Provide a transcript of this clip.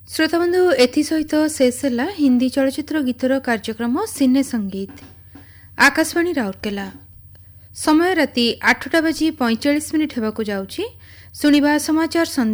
श्रोताबंधु एसहित शेष है हिंदी चलचित्र गीतर कार्यक्रम सिने संगीत आकाशवाणी राउरकेला। समय राति 8:45 होगा। शुणिबा समाचार।